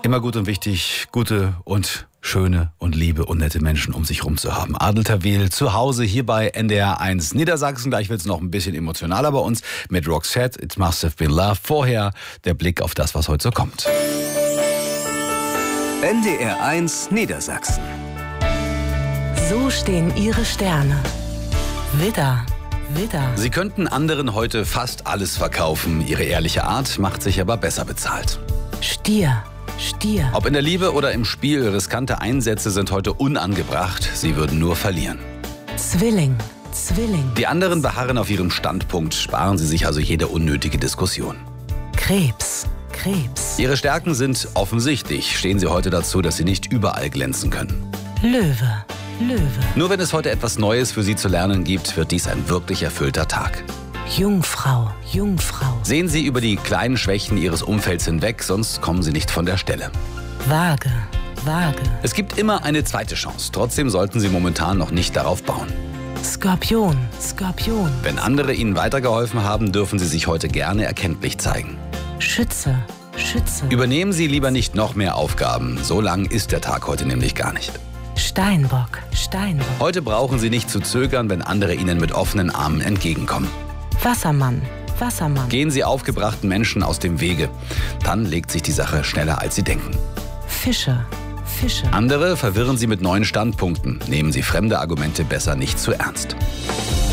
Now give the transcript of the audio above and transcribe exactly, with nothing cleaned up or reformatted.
Immer gut und wichtig, gute und schöne und liebe und nette Menschen um sich rum zu haben. Adel Tawil zu Hause hier bei N D R eins Niedersachsen. Gleich wird es noch ein bisschen emotionaler bei uns mit Roxette, It Must Have Been Love. Vorher der Blick auf das, was heute so kommt. N D R eins Niedersachsen. So stehen ihre Sterne. Widder, Widder. Sie könnten anderen heute fast alles verkaufen. Ihre ehrliche Art macht sich aber besser bezahlt. Stier, Stier. Ob in der Liebe oder im Spiel, riskante Einsätze sind heute unangebracht. Sie würden nur verlieren. Zwilling, Zwilling. Die anderen beharren auf ihrem Standpunkt. Sparen Sie sich also jede unnötige Diskussion. Krebs, Krebs. Ihre Stärken sind offensichtlich. Stehen Sie heute dazu, dass Sie nicht überall glänzen können. Löwe, Löwe. Nur wenn es heute etwas Neues für Sie zu lernen gibt, wird dies ein wirklich erfüllter Tag. Jungfrau, Jungfrau. Sehen Sie über die kleinen Schwächen Ihres Umfelds hinweg, sonst kommen Sie nicht von der Stelle. Waage, Waage. Es gibt immer eine zweite Chance. Trotzdem sollten Sie momentan noch nicht darauf bauen. Skorpion, Skorpion. Wenn andere Ihnen weitergeholfen haben, dürfen Sie sich heute gerne erkenntlich zeigen. Schütze, Schütze. Übernehmen Sie lieber nicht noch mehr Aufgaben. So lang ist der Tag heute nämlich gar nicht. Steinbock, Steinbock. Heute brauchen Sie nicht zu zögern, wenn andere Ihnen mit offenen Armen entgegenkommen. Wassermann, Wassermann. Gehen Sie aufgebrachten Menschen aus dem Wege. Dann legt sich die Sache schneller, als Sie denken. Fische, Fische. Andere verwirren Sie mit neuen Standpunkten. Nehmen Sie fremde Argumente besser nicht zu ernst.